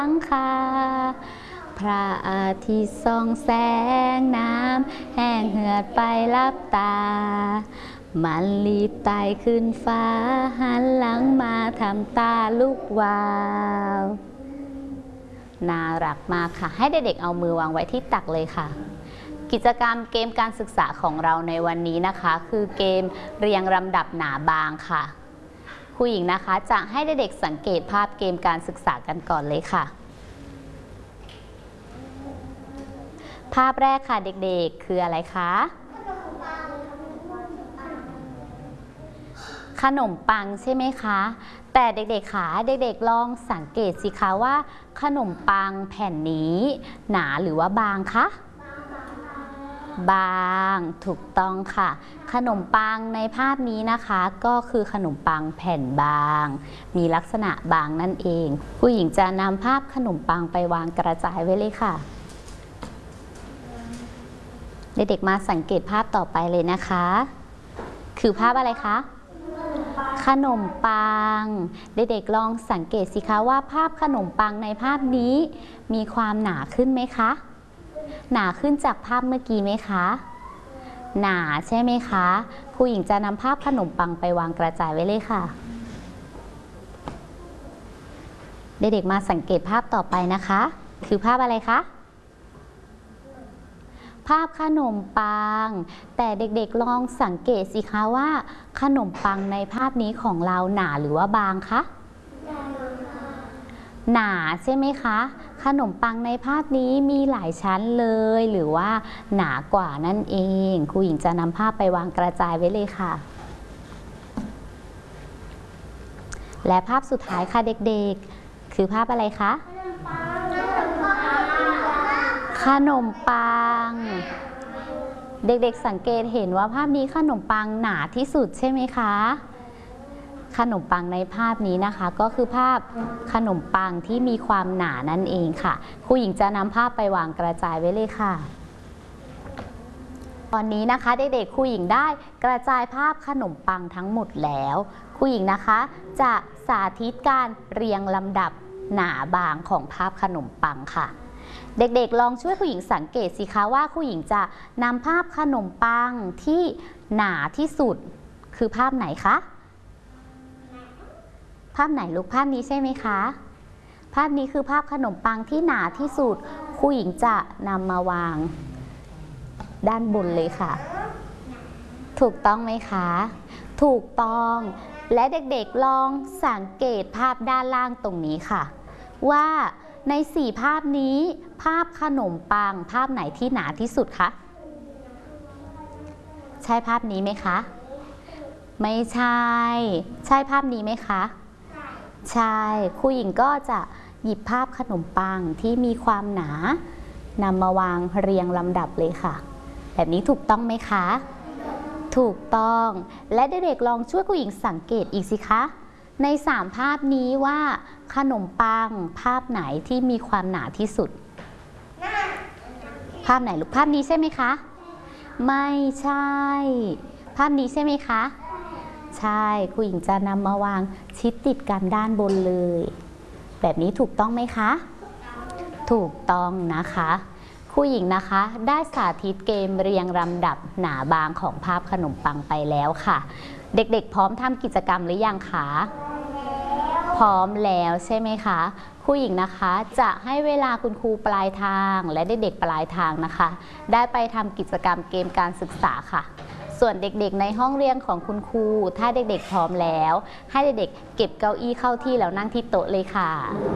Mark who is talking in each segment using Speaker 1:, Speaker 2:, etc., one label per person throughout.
Speaker 1: ค่ะพระอาทิตย์ส่องแสงน้ำแห้งเหือดไปลับตามันรีบไต่ขึ้นฟ้าหันหลังมาทำตาลุกวาวน่ารักมากค่ะให้เด็กๆเอามือวางไว้ที่ตักเลยค่ะกิจกรรมเกมการศึกษาของเราในวันนี้นะคะคือเกมเรียงลำดับหนาบางค่ะครูหญิงนะคะจะให้เด็กๆสังเกตภาพเกมการศึกษากันก่อนเลยค่ะภาพแรกค่ะเด็กๆคืออะไรคะขนมปังใช่ไหมคะแต่เด็กๆค่ะเด็กๆลองสังเกตสิคะว่าขนมปังแผ่นนี้หนาหรือว่าบางคะบางถูกต้องค่ะขนมปังในภาพนี้นะคะก็คือขนมปังแผ่นบางมีลักษณะบางนั่นเองผู้หญิงจะนำภาพขนมปังไปวางกระจายไว้เลยค่ะเด็กๆมาสังเกตภาพต่อไปเลยนะคะคือภาพอะไรคะขนมปังเด็กๆลองสังเกตสิคะว่าภาพขนมปังในภาพนี้มีความหนาขึ้นไหมคะหนาขึ้นจากภาพเมื่อกี้ไหมคะหนาใช่ไหมคะครูหญิงจะนำภาพขนมปังไปวางกระจายไว้เลยค่ะเด็กๆมาสังเกตภาพต่อไปนะคะคือภาพอะไรคะภาพขนมปังแต่เด็กๆลองสังเกตสิคะว่าขนมปังในภาพนี้ของเราหนาหรือว่าบางคะหนาใช่ไหมคะขนมปังในภาพนี้มีหลายชั้นเลยหรือว่าหนากว่านั่นเองครูหญิงจะนำภาพไปวางกระจายไว้เลยค่ะและภาพสุดท้ายค่ะเด็กๆคือภาพอะไรคะขนมปังเด็กๆสังเกตเห็นว่าภาพนี้ขนมปังหนาที่สุดใช่ไหมคะขนมปังในภาพนี้นะคะก็คือภาพขนมปังที่มีความหนานั่นเองค่ะครูหญิงจะนำภาพไปวางกระจายไว้เลยค่ะตอนนี้นะคะเด็กๆครูหญิงได้กระจายภาพขนมปังทั้งหมดแล้วครูหญิงนะคะจะสาธิตการเรียงลำดับหนาบางของภาพขนมปังค่ะเด็กๆลองช่วยครูหญิงสังเกตสิคะว่าครูหญิงจะนำภาพขนมปังที่หนาที่สุดคือภาพไหนคะภาพไหนลูกภาพนี้ใช่ไหมคะภาพนี้คือภาพขนมปังที่หนาที่สุดครูหญิงจะนำมาวางด้านบนเลยค่ะถูกต้องไหมคะถูกต้องและเด็กๆลองสังเกตภาพด้านล่างตรงนี้ค่ะว่าใน4ภาพนี้ภาพขนมปังภาพไหนที่หนาที่สุดคะใช่ภาพนี้ไหมคะไม่ใช่ใช่ภาพนี้ไหมคะใช่ครูหญิงก็จะหยิบภาพขนมปังที่มีความหนานำมาวางเรียงลำดับเลยค่ะแบบนี้ถูกต้องไหมคะถูกต้องและเด็กๆลองช่วยครูหญิงสังเกตอีกสิคะใน3ภาพนี้ว่าขนมปังภาพไหนที่มีความหนาที่สุดภาพไหนลูกภาพนี้ใช่ไหมคะไม่ใช่ภาพนี้ใช่ไหมคะใช่ครูหญิงจะนำมาวางชิดติดกันด้านบนเลยแบบนี้ถูกต้องไหมคะถูกต้องนะคะครูหญิงนะคะได้สาธิตเกมเรียงลำดับหนาบางของภาพขนมปังไปแล้วค่ะเด็กๆพร้อมทำกิจกรรมหรือยังคะพร้อมแล้วใช่ไหมคะครูหญิงนะคะจะให้เวลาคุณครูปลายทางและเด็กๆปลายทางนะคะได้ไปทำกิจกรรมเกมการศึกษาค่ะส่วนเด็กๆในห้องเรียนของคุณครูถ้าเด็กๆพร้อมแล้วให้เด็กๆเก็บเก้าอี้เข้าที่แล้วนั่งที่โต๊ะเลยค่ะ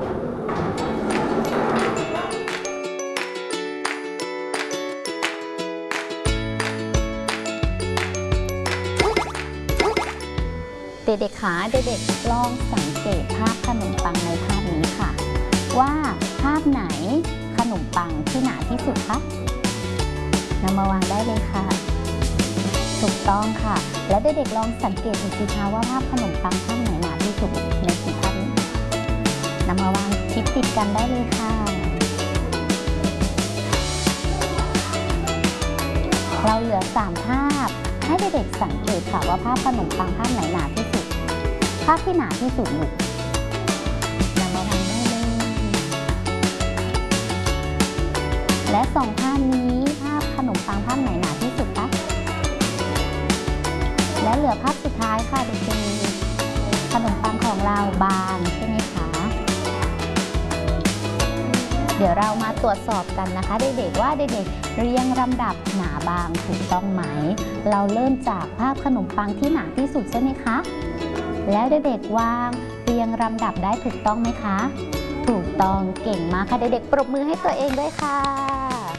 Speaker 1: เด็กๆคะเด็กๆลองสังเกตภาพขนมปังในภาพนี้ค่ะว่าภาพไหนขนมปังที่หนาที่สุดคะนำมาวางได้เลยค่ะถูกต้องค่ะและเด็กๆลองสังเกตดูสิคะว่าภาพขนมปังภาพไหนหนาที่สุดใน4ภาพนี้นำมาวางชิดติดกันได้เลยค่ะเราเหลือ3ภาพให้เด็กๆสังเกตค่ะว่าภาพขนมปังภาพไหนหนาที่สุดภาพที่หนาที่สุดลูกนำมาวางได้เลยและสองภาพนี้ภาพขนมปังภาพไหนหนาที่สุดคะและเหลือภาพสุดท้ายค่ะเด็กๆขนมปังของเราบางใช่ไหมคะเดี๋ยวเรามาตรวจสอบกันนะคะเด็กๆว่าเด็กๆเรียงลำดับหนาบางถูกต้องไหมเราเริ่มจากภาพขนมปังที่หนาที่สุดใช่ไหมคะแล้วเด็กๆวางเรียงลำดับได้ถูกต้องไหมคะถูกต้องเก่งมากค่ะเด็กๆปรบมือให้ตัวเองด้วยค่ะ